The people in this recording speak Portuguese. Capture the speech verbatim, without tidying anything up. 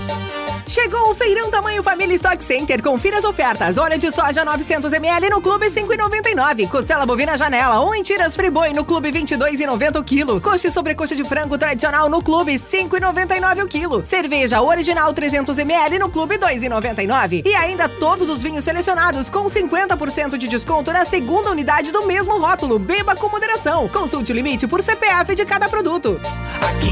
Chegou o Feirão Tamanho Família Stock Center. Confira as ofertas. Óleo de soja novecentos mililitros no Clube cinco e noventa e nove. Costela bovina Janela ou em tiras Friboi no Clube vinte e dois e noventa o quilo. Coxa e sobrecoxa de frango tradicional no Clube cinco e noventa e nove o quilo. Cerveja original trezentos mililitros no Clube dois e noventa e nove. E ainda todos os vinhos selecionados com cinquenta por cento de desconto na segunda unidade do mesmo rótulo. Beba com moderação. Consulte o limite por C P F de cada produto. Aqui